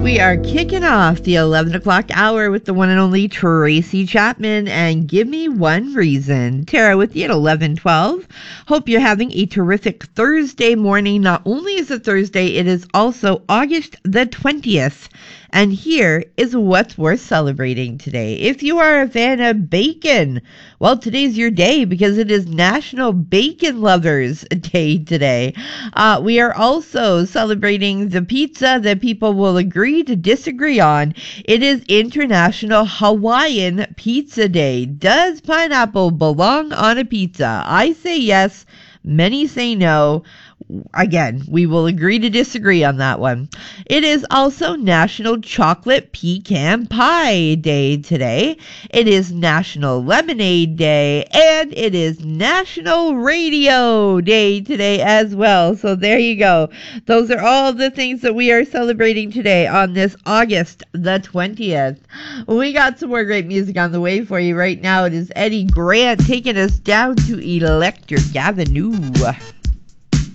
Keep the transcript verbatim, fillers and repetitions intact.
We are kicking off the eleven o'clock hour with the one and only Tracy Chapman and Give Me One Reason. Tara with you at eleven twelve. Hope you're having a terrific Thursday morning. Not only is it Thursday, it is also August the twentieth. And here is what's worth celebrating today. If you are a fan of bacon, well, today's your day because it is National Bacon Lovers Day today. Uh, we are also celebrating the pizza that people will agree to disagree on. It is International Hawaiian Pizza Day. Does pineapple belong on a pizza? I say yes. Many say no. Again, we will agree to disagree on that one. It is also National Chocolate Pecan Pie Day today. It is National Lemonade Day, and it is National Radio Day today as well. So there you go. Those are all the things that we are celebrating today on this August the twentieth. We got some more great music on the way for you right now. It is Eddie Grant taking us down to Electric Avenue.